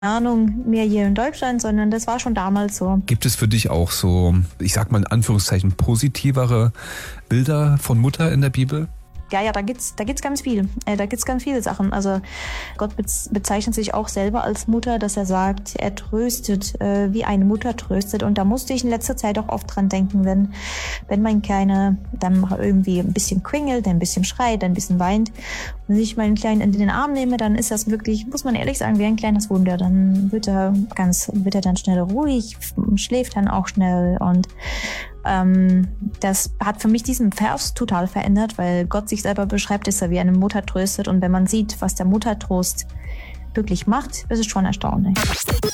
Ahnung mehr hier in Deutschland, sondern das war schon damals so. Gibt es für dich auch so, ich sag mal in Anführungszeichen, positivere Bilder von Mutter in der Bibel? Ja, da gibt's ganz viel. Da gibt's ganz viele Sachen. Also Gott bezeichnet sich auch selber als Mutter, dass er sagt, er tröstet, wie eine Mutter tröstet. Und da musste ich in letzter Zeit auch oft dran denken, wenn mein Kleiner dann irgendwie ein bisschen quengelt, ein bisschen schreit, ein bisschen weint und ich meinen Kleinen in den Arm nehme, dann ist das wirklich, muss man ehrlich sagen, wie ein kleines Wunder. Dann wird er dann schnell ruhig, schläft dann auch schnell und das hat für mich diesen Vers total verändert, weil Gott sich selber beschreibt, dass er wie eine Mutter tröstet. Und wenn man sieht, was der Muttertrost wirklich macht, ist es schon erstaunlich.